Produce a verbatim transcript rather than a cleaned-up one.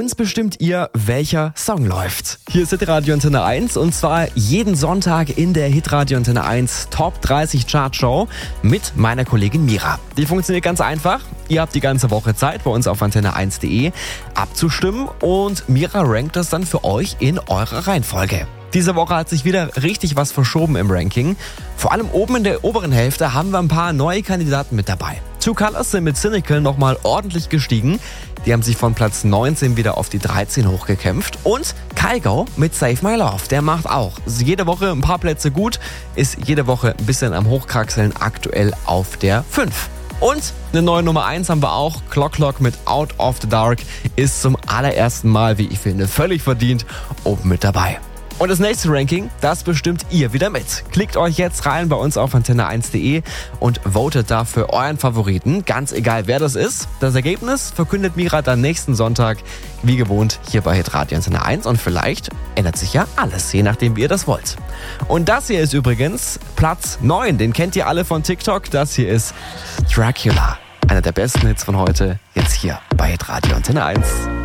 eins bestimmt ihr, welcher Song läuft. Hier ist Hitradio Antenne eins und zwar jeden Sonntag in der Hitradio Antenne eins Top dreißig Chart Show mit meiner Kollegin Mira. Die funktioniert ganz einfach. Ihr habt die ganze Woche Zeit, bei uns auf antenne eins punkt de abzustimmen und Mira rankt das dann für euch in eurer Reihenfolge. Diese Woche hat sich wieder richtig was verschoben im Ranking. Vor allem oben in der oberen Hälfte haben wir ein paar neue Kandidaten mit dabei. Two Colors sind mit Cynical nochmal ordentlich gestiegen. Die haben sich von Platz neunzehn wieder auf die dreizehn hochgekämpft. Und Kygo mit Save My Love, der macht auch jede Woche ein paar Plätze gut, ist jede Woche ein bisschen am Hochkraxeln, aktuell auf der fünf. Und eine neue Nummer eins haben wir auch. Clock Clock mit Out of the Dark ist zum allerersten Mal, wie ich finde, völlig verdient oben mit dabei. Und das nächste Ranking, das bestimmt ihr wieder mit. Klickt euch jetzt rein bei uns auf antenne eins punkt de und votet da für euren Favoriten, ganz egal wer das ist. Das Ergebnis verkündet Mira dann nächsten Sonntag, wie gewohnt, hier bei Hitradio Antenne eins und vielleicht ändert sich ja alles, je nachdem wie ihr das wollt. Und das hier ist übrigens Platz neun, den kennt ihr alle von TikTok, das hier ist Dracula. Einer der besten Hits von heute, jetzt hier bei Hitradio Antenne eins.